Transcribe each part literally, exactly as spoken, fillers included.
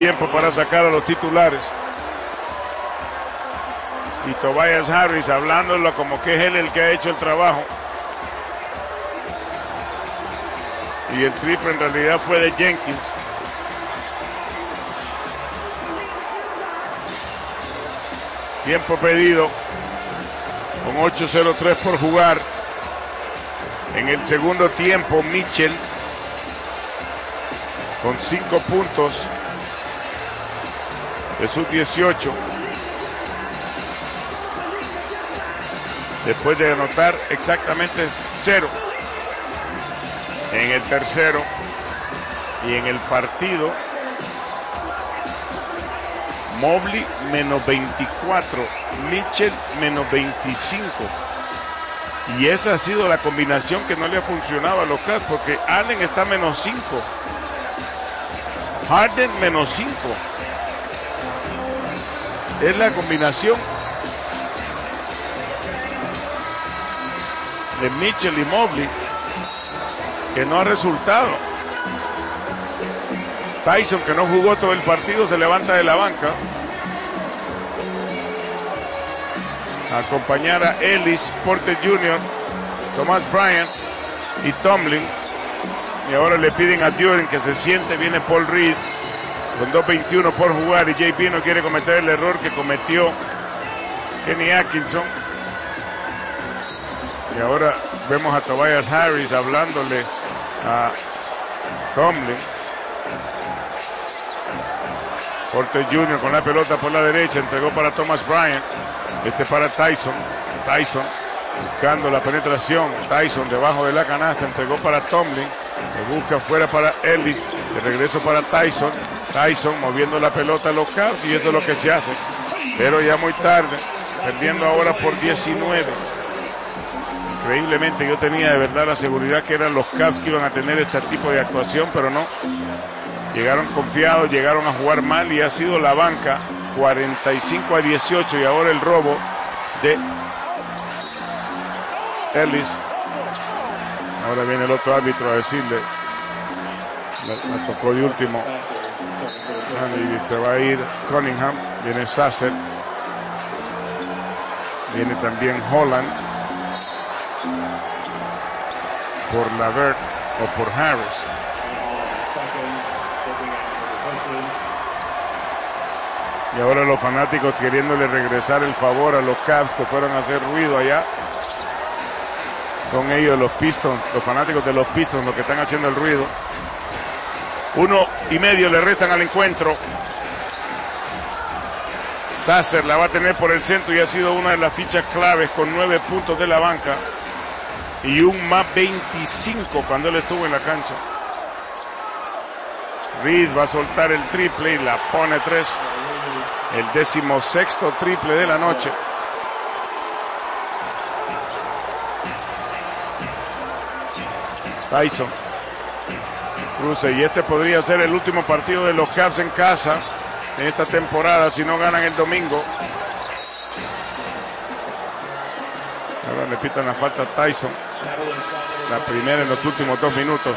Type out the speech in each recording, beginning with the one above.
Tiempo para sacar a los titulares. Y Tobias Harris hablándolo como que es él el que ha hecho el trabajo. Y el triple en realidad fue de Jenkins. Tiempo pedido con ocho cero tres por jugar. En el segundo tiempo, Mitchell con cinco puntos de sus dieciocho. Después de anotar exactamente cero en el tercero. Y en el partido, Mobley menos veinticuatro, Mitchell menos veinticinco. Y esa ha sido la combinación que no le ha funcionado a los Cavs, porque Allen está menos cinco, Harden menos cinco. Es la combinación de Mitchell y Mobley que no ha resultado. Tyson, que no jugó todo el partido, se levanta de la banca a acompañar a Ellis, Porter junior, Thomas Bryant y Tomlin. Y ahora le piden a Duren que se siente. Viene Paul Reed con dos veintiuno por jugar, y J P no quiere cometer el error que cometió Kenny Atkinson. Y ahora vemos a Tobias Harris hablándole a Tomlin. Porter junior con la pelota por la derecha, entregó para Thomas Bryant. Este para Tyson. Tyson buscando la penetración. Tyson debajo de la canasta, entregó para Tomlin. Le busca fuera para Ellis. De regreso para Tyson. Tyson moviendo la pelota a los Cavs, y eso es lo que se hace. Pero ya muy tarde, perdiendo ahora por diecinueve. Increíblemente yo tenía de verdad la seguridad que eran los Cavs que iban a tener este tipo de actuación, pero no. Llegaron confiados, llegaron a jugar mal, y ha sido la banca cuarenta y cinco a dieciocho. Y ahora el robo de Ellis. Ahora viene el otro árbitro a decirle, me tocó de último, y se va a ir Cunningham. Viene Sasser, viene también Holland por Lavert o por Harris. Y ahora los fanáticos queriéndole regresar el favor a los Cavs, que fueron a hacer ruido allá. Son ellos los Pistons, los fanáticos de los Pistons, los que están haciendo el ruido. Uno y medio le restan al encuentro. Sasser la va a tener por el centro y ha sido una de las fichas claves, con nueve puntos de la banca y un más veinticinco cuando él estuvo en la cancha. Reed va a soltar el triple y la pone tres. El decimosexto triple de la noche. Tyson cruce, y este podría ser el último partido de los Cavs en casa en esta temporada si no ganan el domingo. Ahora le pitan la falta a Tyson, la primera en los últimos dos minutos.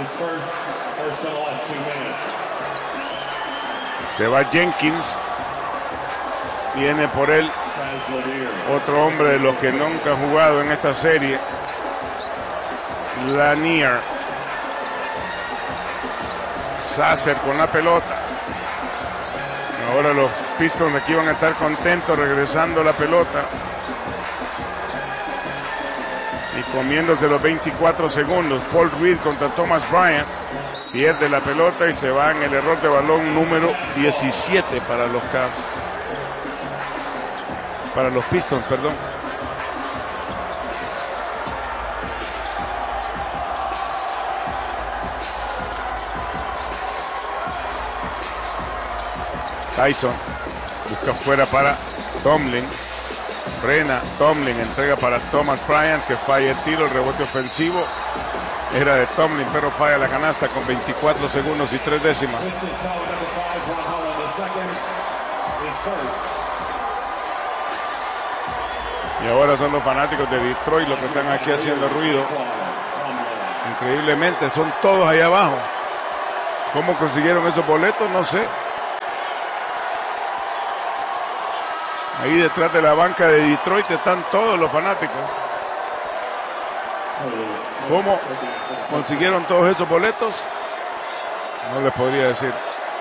Se va Jenkins, viene por él otro hombre de los que nunca ha jugado en esta serie, Lanier. Sasser con la pelota. Ahora los Pistons aquí van a estar contentos regresando la pelota y comiéndose los veinticuatro segundos. Paul Reed contra Thomas Bryant. Pierde la pelota y se va en el error de balón número diecisiete para los Cavs. Para los Pistons, perdón. Tyson busca fuera para Tomlin. Frena Tomlin, entrega para Thomas Bryant, que falla el tiro. El rebote ofensivo era de Tomlin, pero falla la canasta con veinticuatro segundos y tres décimas. Y ahora son los fanáticos de Detroit los que están aquí haciendo ruido. Increíblemente, son todos allá abajo. ¿Cómo consiguieron esos boletos? No sé. Ahí detrás de la banca de Detroit están todos los fanáticos. ¿Cómo consiguieron todos esos boletos? No les podría decir.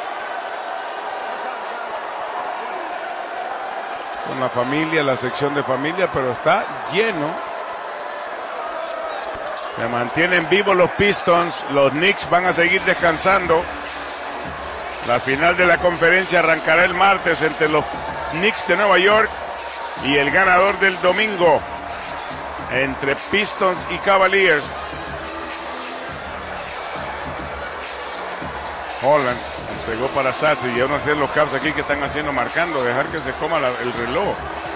Con la familia, la sección de familia, pero está lleno. Se mantienen vivos los Pistons. Los Knicks van a seguir descansando. La final de la conferencia arrancará el martes entre los Knicks de Nueva York y el ganador del domingo entre Pistons y Cavaliers. Holland entregó para Sassi y uno de los Cavs aquí que están haciendo marcando, dejar que se coma la, el reloj.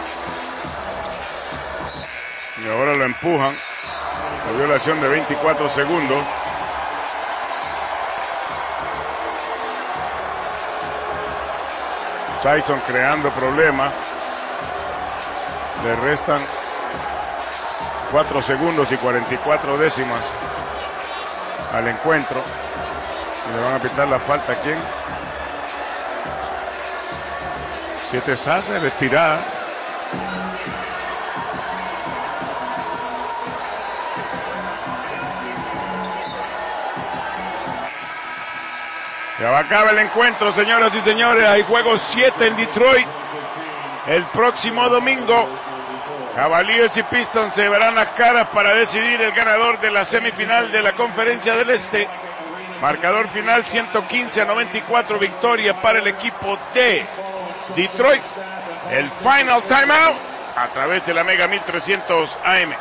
Y ahora lo empujan. La violación de veinticuatro segundos. Tyson creando problemas. Le restan cuatro segundos y cuarenta y cuatro décimas al encuentro. Y le van a pitar la falta a quién. Siete Sasser, estirada. Ya va a acabar el encuentro, señoras y señores. Hay juego siete en Detroit. El próximo domingo, Cavaliers y Pistons se verán las caras para decidir el ganador de la semifinal de la Conferencia del Este. Marcador final ciento quince a noventa y cuatro, victoria para el equipo de Detroit. El final timeout a través de la Mega mil trescientos A M.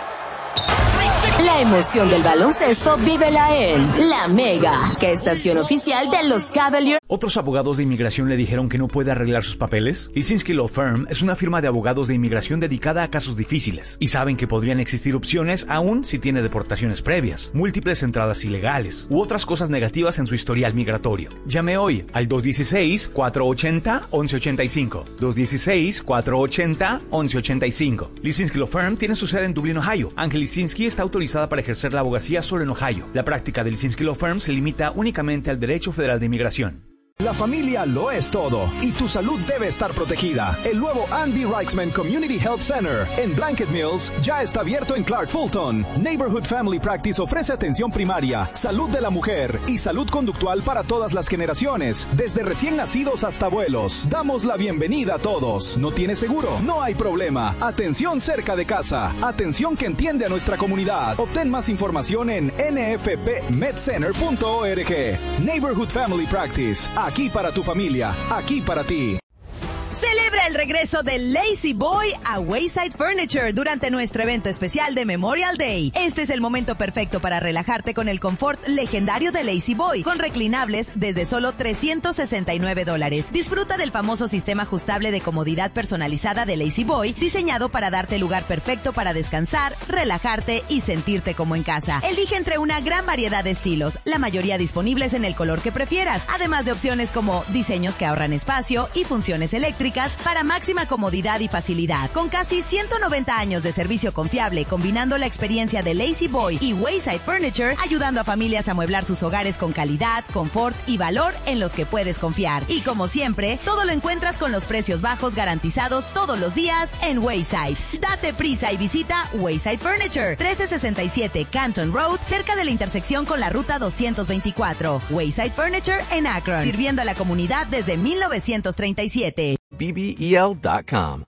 La emoción del baloncesto vívela en La Mega, que estación oficial de los Cavaliers. ¿Otros abogados de inmigración le dijeron que no puede arreglar sus papeles? Lisinski Law Firm es una firma de abogados de inmigración dedicada a casos difíciles y saben que podrían existir opciones aún si tiene deportaciones previas, múltiples entradas ilegales u otras cosas negativas en su historial migratorio. Llame hoy al dos uno seis, cuatro ocho cero, once ochenta y cinco. dos uno seis, cuatro ocho cero, once ochenta y cinco. Lisinski Law Firm tiene su sede en Dublín, Ohio. Ángel Lisinski está autorizada para ejercer la abogacía solo en Ohio. La práctica de Lisinski Law Firm se limita únicamente al derecho federal de inmigración. La familia lo es todo y tu salud debe estar protegida. El nuevo Ann B. Reichman Community Health Center en Blanket Mills ya está abierto en Clark Fulton. Neighborhood Family Practice ofrece atención primaria, salud de la mujer y salud conductual para todas las generaciones, desde recién nacidos hasta abuelos. Damos la bienvenida a todos. ¿No tienes seguro? No hay problema. Atención cerca de casa. Atención que entiende a nuestra comunidad. Obtén más información en n f p med center punto org. Neighborhood Family Practice. Aquí para tu familia, aquí para ti. Celebra el regreso de Lazy Boy a Wayside Furniture durante nuestro evento especial de Memorial Day. Este es el momento perfecto para relajarte con el confort legendario de Lazy Boy, con reclinables desde solo trescientos sesenta y nueve dólares. Disfruta del famoso sistema ajustable de comodidad personalizada de Lazy Boy, diseñado para darte el lugar perfecto para descansar, relajarte y sentirte como en casa. Elige entre una gran variedad de estilos, la mayoría disponibles en el color que prefieras, además de opciones como diseños que ahorran espacio y funciones eléctricas para máxima comodidad y facilidad. Con casi ciento noventa años de servicio confiable, combinando la experiencia de Lazy Boy y Wayside Furniture, ayudando a familias a amueblar sus hogares con calidad, confort y valor en los que puedes confiar. Y como siempre, todo lo encuentras con los precios bajos garantizados todos los días en Wayside. Date prisa y visita Wayside Furniture, trece sesenta y siete Canton Road, cerca de la intersección con la ruta doscientos veinticuatro. Wayside Furniture en Akron, sirviendo a la comunidad desde mil novecientos treinta y siete. B B E L punto com.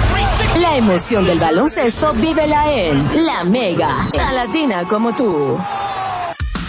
La emoción del baloncesto vívela en La Mega, la latina como tú.